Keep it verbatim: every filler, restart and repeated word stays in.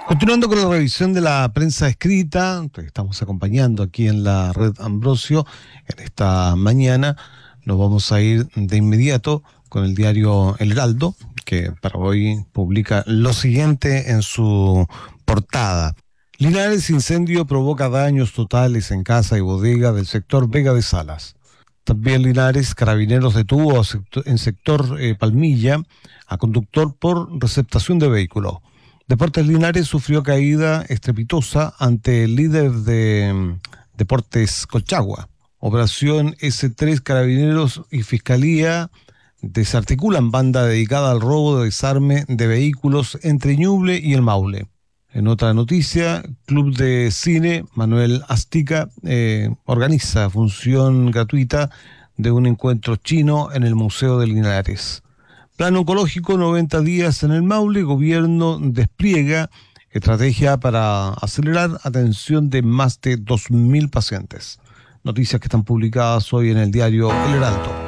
Continuando con la revisión de la prensa escrita, que estamos acompañando aquí en la red Ambrosio en esta mañana, nos vamos a ir de inmediato con el diario El Heraldo, que para hoy publica lo siguiente en su portada. Linares, incendio provoca daños totales en casa y bodega del sector Vega de Salas. También Linares, Carabineros detuvo en sector eh, Palmilla a conductor por receptación de vehículo. Deportes Linares sufrió caída estrepitosa ante el líder de Deportes Colchagua. Operación ese tres, Carabineros y Fiscalía desarticulan banda dedicada al robo de desarme de vehículos entre Ñuble y el Maule. En otra noticia, Club de Cine Manuel Astica eh, organiza función gratuita de un encuentro chino en el Museo de Linares. Plan oncológico, noventa días en el Maule. Gobierno despliega estrategia para acelerar atención de más de dos mil pacientes. Noticias que están publicadas hoy en el diario El Heraldo.